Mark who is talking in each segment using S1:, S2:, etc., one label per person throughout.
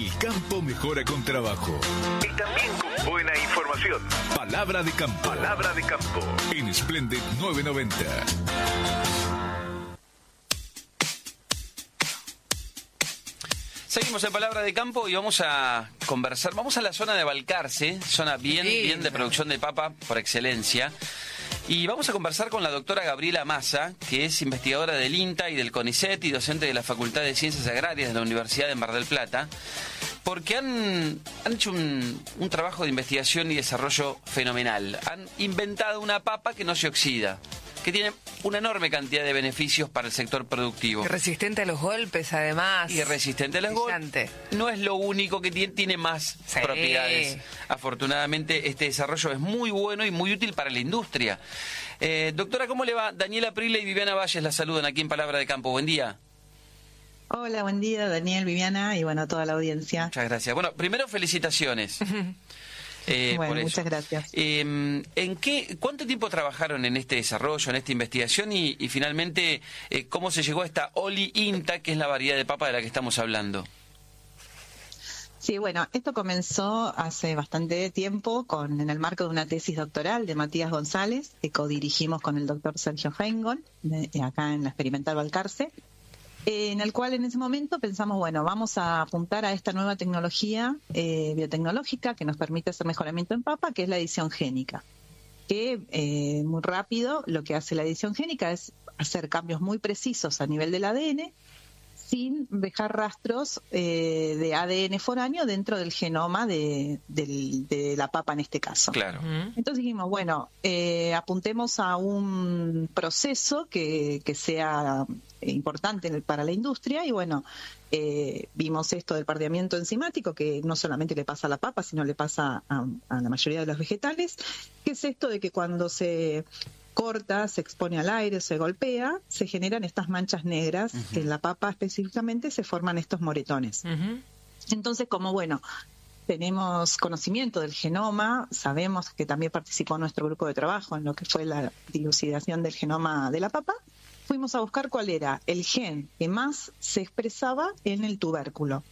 S1: El campo mejora con trabajo. Y también con buena información. Palabra de campo. Palabra de campo. En Splendid 990.
S2: Seguimos en Palabra de Campo y vamos a conversar. Vamos a la zona de Balcarce, zona bien de producción de papa por excelencia. Y vamos a conversar con la doctora Gabriela Massa, que es investigadora del INTA y del CONICET y docente de la Facultad de Ciencias Agrarias de la Universidad de Mar del Plata, porque han hecho un trabajo de investigación y desarrollo fenomenal. Han inventado una papa que no se oxida, que tiene una enorme cantidad de beneficios para el sector productivo.
S3: Y resistente a los golpes, además.
S2: Y resistente a los golpes. No es lo único que tiene más propiedades. Afortunadamente, este desarrollo es muy bueno y muy útil para la industria. Doctora, ¿cómo le va? Daniela Prile y Viviana Valles la saludan aquí en Palabra de Campo. Buen día.
S4: Hola, buen día, Daniel, Viviana y bueno, toda la audiencia.
S2: Muchas gracias. Bueno, primero felicitaciones.
S4: Bueno, muchas gracias.
S2: ¿Cuánto tiempo trabajaron en este desarrollo, en esta investigación y finalmente cómo se llegó a esta Oli INTA, que es la variedad de papa de la que estamos hablando?
S4: Sí, bueno, esto comenzó hace bastante tiempo en el marco de una tesis doctoral de Matías González, que codirigimos con el doctor Sergio Heingold, acá en la Experimental Balcarce, en el cual en ese momento pensamos, bueno, vamos a apuntar a esta nueva tecnología biotecnológica que nos permite hacer mejoramiento en papa, que es la edición génica. Que muy rápido lo que hace la edición génica es hacer cambios muy precisos a nivel del ADN sin dejar rastros de ADN foráneo dentro del genoma de la papa en este caso.
S2: Claro.
S4: Entonces dijimos, bueno, apuntemos a un proceso que sea importante para la industria y bueno, vimos esto del pardeamiento enzimático que no solamente le pasa a la papa, sino le pasa a la mayoría de los vegetales, que es esto de que cuando se corta, se expone al aire, se golpea, se generan estas manchas negras, que en la papa específicamente se forman estos moretones. Entonces, como bueno, tenemos conocimiento del genoma, sabemos que también participó nuestro grupo de trabajo en lo que fue la dilucidación del genoma de la papa, fuimos a buscar cuál era el gen que más se expresaba en el tubérculo.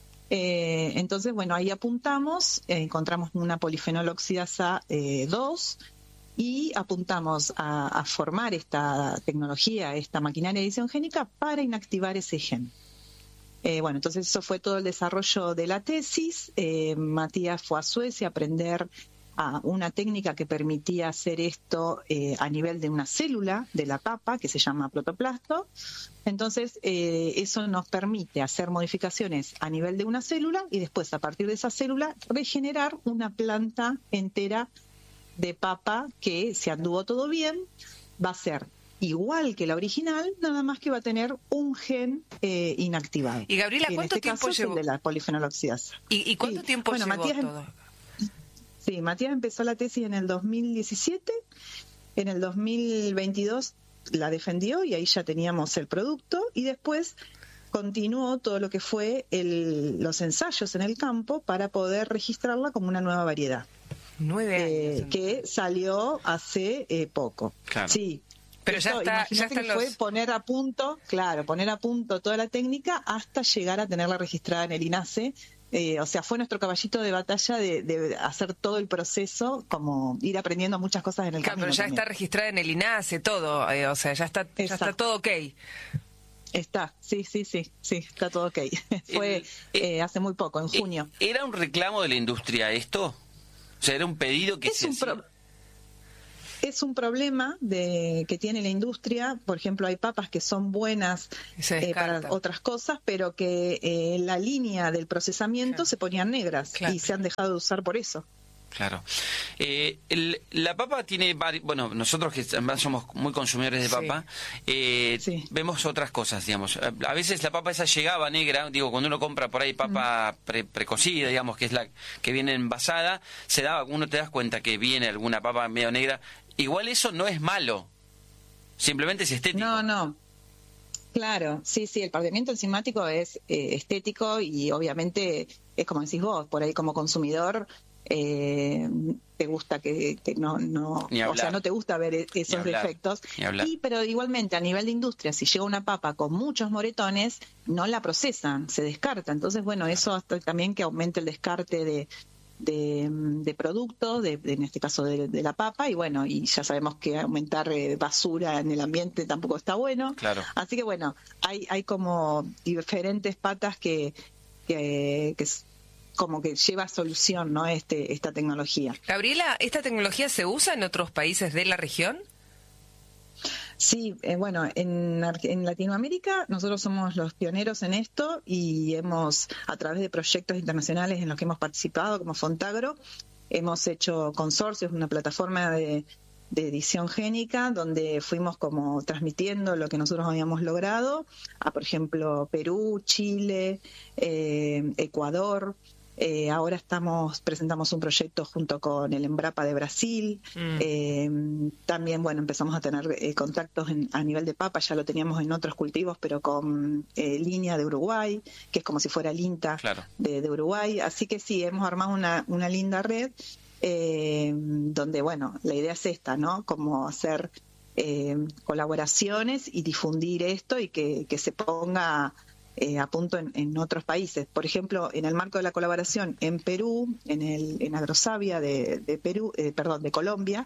S4: Entonces, bueno, ahí apuntamos, encontramos una polifenol oxidasa 2, y apuntamos a formar esta tecnología, esta maquinaria de edición génica para inactivar ese gen. Bueno, entonces eso fue todo el desarrollo de la tesis. Matías fue a Suecia a aprender una técnica que permitía hacer esto a nivel de una célula de la papa, que se llama protoplasto. Entonces, eso nos permite hacer modificaciones a nivel de una célula y después, a partir de esa célula, regenerar una planta entera de papa que, si anduvo todo bien, va a ser igual que la original, nada más que va a tener un gen inactivado.
S3: Y Gabriela, ¿cuánto tiempo llevó?
S4: El de la polifenol oxidasa.
S3: ¿Y cuánto tiempo llevó todo?
S4: Sí, Matías empezó la tesis en el 2017, en el 2022 la defendió y ahí ya teníamos el producto y después continuó todo lo que fue los ensayos en el campo para poder registrarla como una nueva variedad.
S3: 9 años.
S4: Que salió hace poco.
S2: Claro.
S4: Sí.
S3: Pero
S4: eso,
S3: ya está
S4: fue poner a punto toda la técnica hasta llegar a tenerla registrada en el INASE. O sea, fue nuestro caballito de batalla de hacer todo el proceso, como ir aprendiendo muchas cosas en el camino.
S3: Pero ya
S4: también.
S3: está registrada en el INASE, todo, o sea, ya está todo ok.
S4: Está, sí, está todo ok. Fue hace muy poco, en junio.
S2: ¿Era un reclamo de la industria esto? O sea, era un pedido que
S4: es un problema que tiene la industria. Por ejemplo, hay papas que son buenas para otras cosas, pero que en la línea del procesamiento se ponían negras y se han dejado de usar por eso.
S2: Claro. La papa tiene bueno, nosotros que además somos muy consumidores de papa, vemos otras cosas, digamos. A veces la papa esa llegaba negra, digo, cuando uno compra por ahí papa precocida, digamos, que es la que viene envasada, uno te das cuenta que viene alguna papa medio negra. Igual eso no es malo, simplemente es estético.
S4: No. Claro, sí, el pardeamiento enzimático es estético y obviamente es como decís vos, por ahí como consumidor te gusta que no, o sea, no te gusta ver esos defectos. Pero igualmente a nivel de industria, si llega una papa con muchos moretones, no la procesan, se descarta. Entonces, bueno, eso hasta también que aumente el descarte de productos, en este caso de la papa, y bueno, y ya sabemos que aumentar basura en el ambiente tampoco está bueno.
S2: Claro.
S4: Así que bueno, hay como diferentes patas que como que lleva solución, ¿no? Esta tecnología.
S3: Gabriela, ¿esta tecnología se usa en otros países de la región?
S4: Sí, bueno, en Latinoamérica nosotros somos los pioneros en esto y a través de proyectos internacionales en los que hemos participado, como Fontagro, hemos hecho consorcios, una plataforma de edición génica, donde fuimos como transmitiendo lo que nosotros habíamos logrado a, por ejemplo, Perú, Chile, Ecuador. Ahora presentamos un proyecto junto con el Embrapa de Brasil. También, bueno, empezamos a tener contactos a nivel de papa, ya lo teníamos en otros cultivos, pero con línea de Uruguay, que es como si fuera el INTA de Uruguay. Así que sí, hemos armado una linda red donde, bueno, la idea es esta, ¿no? Como hacer colaboraciones y difundir esto y que se ponga a punto en otros países. Por ejemplo, en el marco de la colaboración en Perú, en Agrosavia de Perú, de Colombia,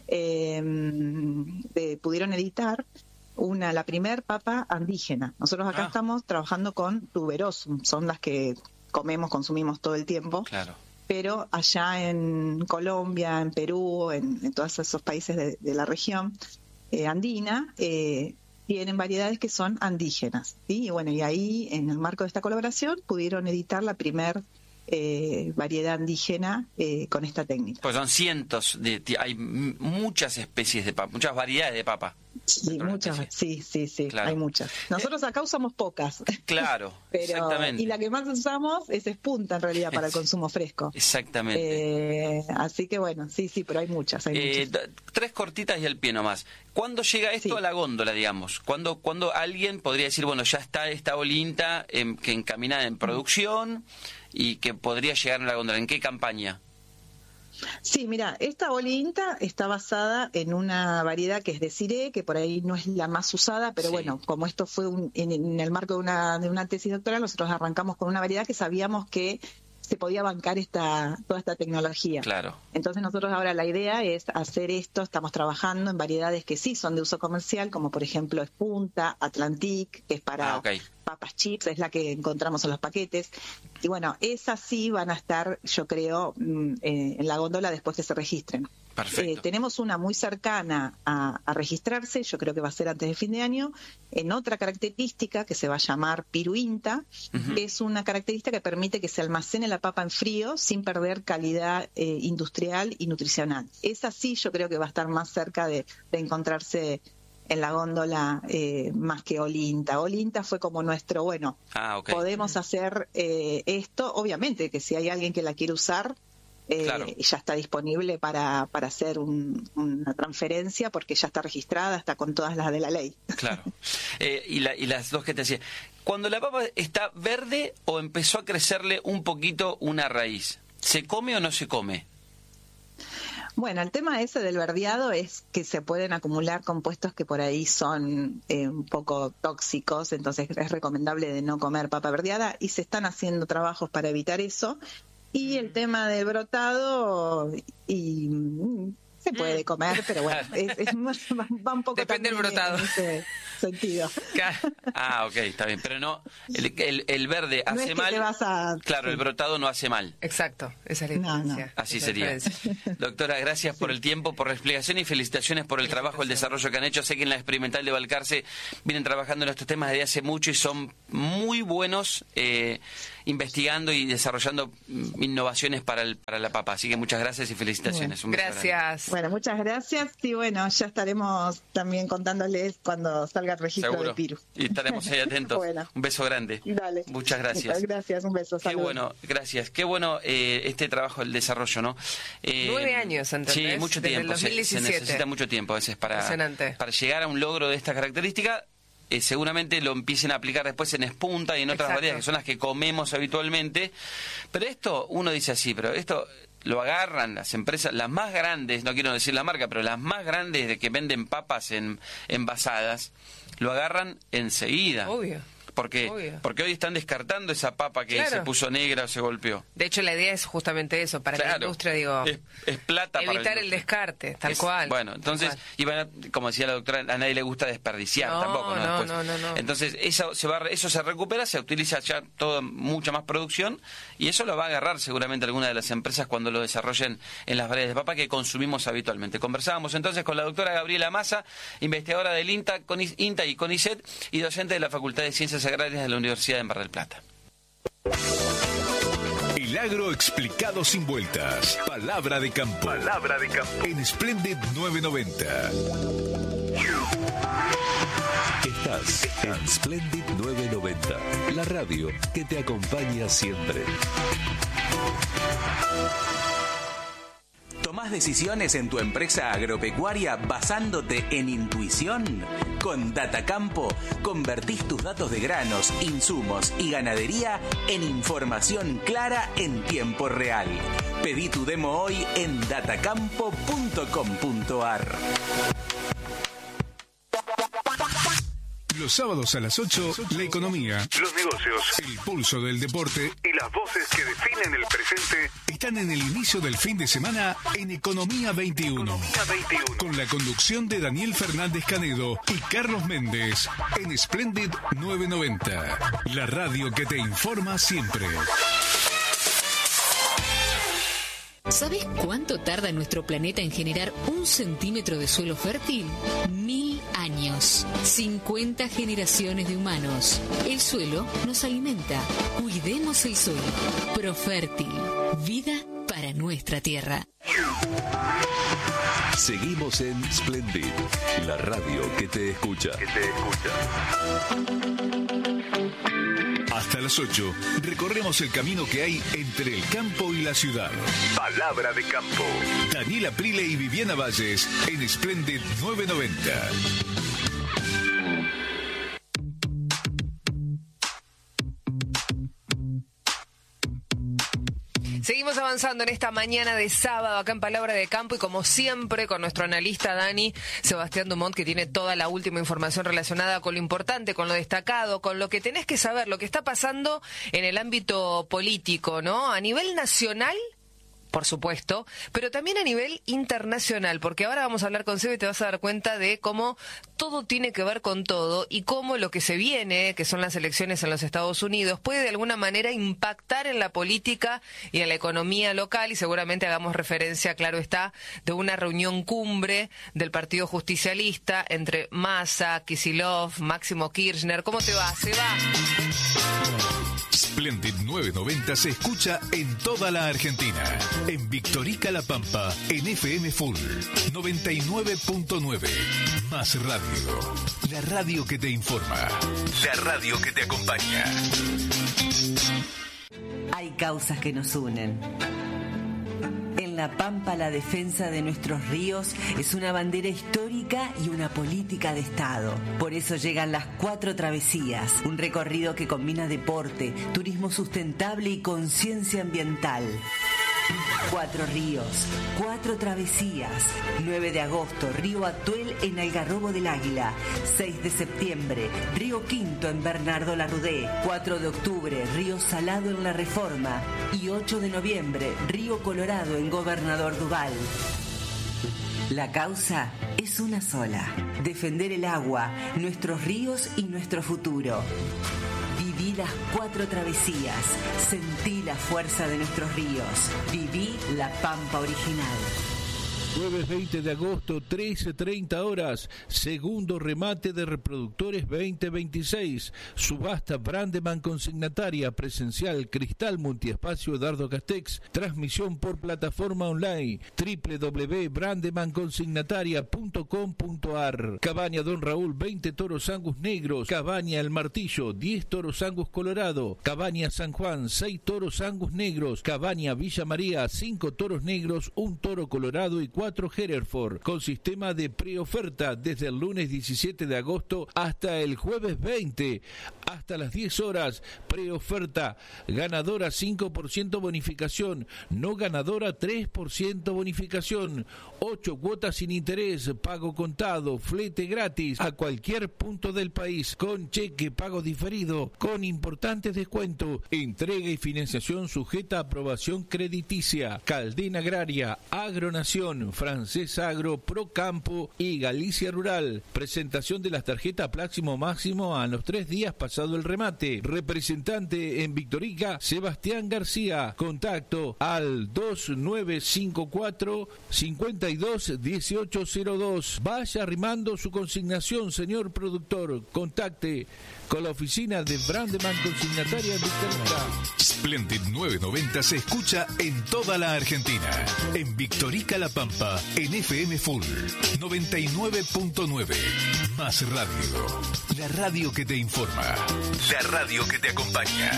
S4: pudieron editar la primer papa andígena. Nosotros acá estamos trabajando con tuberosum, son las que consumimos todo el tiempo.
S2: Claro.
S4: Pero allá en Colombia, en Perú, en todos esos países de la región andina, tienen variedades que son andígenas, ¿sí? Y bueno, y ahí en el marco de esta colaboración pudieron editar la primer variedad andígena con esta técnica.
S2: Pues son cientos, hay muchas especies de papa, muchas variedades de papa.
S4: Sí, muchas, sí, claro. Hay muchas. Nosotros acá usamos pocas.
S2: Claro, exactamente.
S4: Y la que más usamos es punta en realidad para el consumo fresco.
S2: Exactamente.
S4: Así que bueno, sí, pero hay muchas.
S2: Tres cortitas y al pie nomás. ¿Cuándo llega esto a la góndola, digamos? ¿Cuándo alguien podría decir, bueno, ya está esta olinta que encaminada en producción y que podría llegar a la góndola? ¿En qué campaña?
S4: Sí, mira, esta olinta está basada en una variedad que es de Ciré, que por ahí no es la más usada, pero bueno, como esto fue en el marco de una tesis doctoral, nosotros arrancamos con una variedad que sabíamos que se podía bancar toda esta tecnología.
S2: Claro.
S4: Entonces nosotros ahora la idea es hacer esto, estamos trabajando en variedades que sí son de uso comercial, como por ejemplo Espunta, Atlantic, que es para papas chips, es la que encontramos en los paquetes. Y bueno, esas sí van a estar, yo creo, en la góndola después que se registren.
S2: Perfecto.
S4: Tenemos una muy cercana a registrarse, yo creo que va a ser antes de fin de año, en otra característica que se va a llamar piruinta, que es una característica que permite que se almacene la papa en frío sin perder calidad industrial y nutricional. Esa sí yo creo que va a estar más cerca de encontrarse en la góndola más que olinta. Olinta fue como nuestro, podemos hacer esto, obviamente que si hay alguien que la quiere usar, ya está disponible para hacer una transferencia porque ya está registrada, está con todas las de la ley.
S2: Claro. Y las dos que te decía, cuando la papa está verde o empezó a crecerle un poquito una raíz, ¿se come o no se come?
S4: Bueno, el tema ese del verdeado es que se pueden acumular compuestos que por ahí son un poco tóxicos, entonces es recomendable de no comer papa verdeada y se están haciendo trabajos para evitar eso. Y el tema del brotado, se puede comer, pero bueno, va un poco
S3: depende del brotado.
S4: En ese sentido.
S2: Ok, está bien, pero no, el verde
S4: no
S2: hace
S4: es
S2: mal. Claro, el brotado no hace mal.
S3: Exacto, esa es la diferencia.
S4: No.
S2: Así sería. Doctora, gracias por el tiempo, por la explicación y felicitaciones por el trabajo, el desarrollo que han hecho. Sé que en la experimental de Balcarce vienen trabajando en estos temas desde hace mucho y son muy buenos investigando y desarrollando innovaciones para la papa. Así que muchas gracias y felicitaciones.
S3: Bueno, gracias.
S4: Bueno, muchas gracias. Y bueno, ya estaremos también contándoles cuando salga el registro.
S2: Seguro.
S4: De Piru.
S2: Y estaremos ahí atentos.
S4: Bueno.
S2: Un beso grande.
S4: Dale.
S2: Muchas gracias.
S4: Gracias, un beso.
S2: Qué bueno, gracias. Qué bueno este trabajo, el desarrollo, ¿no?
S3: 9 años, ¿entendés?
S2: Sí, mucho
S3: desde
S2: tiempo.
S3: El 2017.
S2: Se necesita mucho tiempo a veces para llegar a un logro de esta característica seguramente lo empiecen a aplicar después en espunta y en otras variedades que son las que comemos habitualmente. Pero esto, uno dice así, pero esto lo agarran las empresas, las más grandes, no quiero decir la marca, pero las más grandes de que venden papas envasadas, lo agarran enseguida.
S3: Obvio.
S2: Porque hoy están descartando esa papa que se puso negra o se golpeó.
S3: De hecho, la idea es justamente eso, para la industria, digo,
S2: es plata para
S3: evitar el descarte, tal cual.
S2: Bueno, entonces, como decía la doctora, a nadie le gusta desperdiciar tampoco, ¿no?
S3: No.
S2: Entonces, eso se recupera, se utiliza ya mucha más producción, y eso lo va a agarrar seguramente alguna de las empresas cuando lo desarrollen en las variedades de papa que consumimos habitualmente. Conversábamos entonces con la doctora Gabriela Massa, investigadora del INTA y CONICET y docente de la Facultad de Ciencias Agrarias de la Universidad de Mar del Plata.
S1: El agro explicado sin vueltas. Palabra de campo. Palabra de campo. En Splendid 990.
S5: Estás en Splendid 990, la radio que te acompaña siempre.
S6: ¿Tomás decisiones en tu empresa agropecuaria basándote en intuición? Con Datacampo convertís tus datos de granos, insumos y ganadería en información clara en tiempo real. Pedí tu demo hoy en datacampo.com.ar.
S1: Los sábados a las 8, la economía, los negocios, el pulso del deporte y las voces que definen el presente están en el inicio del fin de semana en Economía 21. Con la conducción de Daniel Fernández Canedo y Carlos Méndez en Splendid 990. La radio que te informa siempre.
S7: ¿Sabes cuánto tarda nuestro planeta en generar 1 centímetro de suelo fértil? 1000 años. 50 generaciones de humanos. El suelo nos alimenta. Cuidemos el suelo. Profértil. Vida para nuestra tierra.
S5: Seguimos en Splendid, la radio que te escucha.
S1: Hasta las 8 recorremos el camino que hay entre el campo y la ciudad. Palabra de campo. Daniela Prile y Viviana Valles en Splendid 990.
S3: Seguimos avanzando en esta mañana de sábado acá en Palabra de Campo y como siempre con nuestro analista Dani Sebastián Dumont, que tiene toda la última información relacionada con lo importante, con lo destacado, con lo que tenés que saber, lo que está pasando en el ámbito político, ¿no? A nivel nacional, por supuesto, pero también a nivel internacional, porque ahora vamos a hablar con Seba y te vas a dar cuenta de cómo todo tiene que ver con todo y cómo lo que se viene, que son las elecciones en los Estados Unidos, puede de alguna manera impactar en la política y en la economía local, y seguramente hagamos referencia, claro está, de una reunión cumbre del Partido Justicialista entre Massa, Kicillof, Máximo Kirchner. ¿Cómo te va, Seba?
S1: Splendid 990 se escucha en toda la Argentina. En Victorica La Pampa, en FM Full 99.9. Más radio. La radio que te informa. La radio que te acompaña.
S8: Hay causas que nos unen. En La Pampa, la defensa de nuestros ríos es una bandera histórica y una política de Estado. Por eso llegan las 4 travesías, un recorrido que combina deporte, turismo sustentable y conciencia ambiental. 4 ríos, 4 travesías. 9 de agosto, Río Atuel en Algarrobo del Águila. 6 de septiembre, Río Quinto en Bernardo Larrudé. 4 de octubre, Río Salado en La Reforma. Y 8 de noviembre, Río Colorado en Gobernador Duval. La causa es una sola: defender el agua, nuestros ríos y nuestro futuro. Viví las 4 travesías, sentí la fuerza de nuestros ríos, viví la Pampa original.
S9: Jueves 20 de agosto, 13:30 horas, segundo remate de reproductores 2026, subasta Brandeman consignataria presencial, Cristal Multiespacio Edardo Castex, transmisión por plataforma online, www.brandemanconsignataria.com.ar. Cabaña Don Raúl, 20 toros Angus negros, Cabaña El Martillo, 10 toros Angus colorado, Cabaña San Juan, 6 toros Angus negros, Cabaña Villa María, 5 toros negros, 1 toro colorado y 4 4 Hereford, con sistema de preoferta desde el lunes 17 de agosto hasta el jueves 20, hasta las 10 horas. Preoferta, ganadora 5% bonificación, no ganadora 3% bonificación, 8 cuotas sin interés, pago contado, flete gratis a cualquier punto del país, con cheque, pago diferido, con importantes descuentos, entrega y financiación sujeta a aprobación crediticia. Caldena Agraria, Agronación, Francés Agro, Procampo y Galicia Rural. Presentación de las tarjetas máximo a los 3 días pasado el remate. Representante en Victorica, Sebastián García. Contacto al 2954 52 1802. Vaya arrimando su consignación, señor productor. Contacte con la oficina de Brandeman Consignataria en Victorica.
S1: Splendid 990 se escucha en toda la Argentina. En Victorica La Pampa, en FM Full 99.9. Más radio. La radio que te informa. La radio que te acompaña.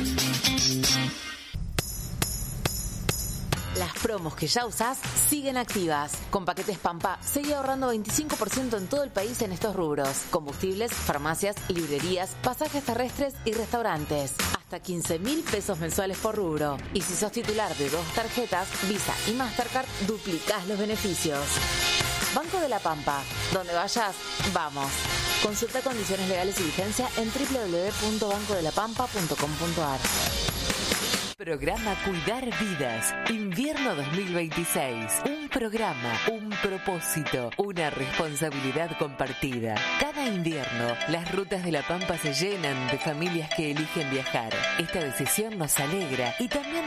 S10: Las promos que ya usás siguen activas. Con paquetes Pampa, seguí ahorrando 25% en todo el país en estos rubros. Combustibles, farmacias, librerías, pasajes terrestres y restaurantes. Hasta 15.000 pesos mensuales por rubro. Y si sos titular de 2 tarjetas, Visa y Mastercard, duplicás los beneficios. Banco de la Pampa. Donde vayas, vamos. Consulta condiciones legales y vigencia en www.bancodelapampa.com.ar. Programa Cuidar Vidas, invierno 2026. Un programa, un propósito, una responsabilidad compartida. Cada invierno, las rutas de La Pampa se llenan de familias que eligen viajar. Esta decisión nos alegra y también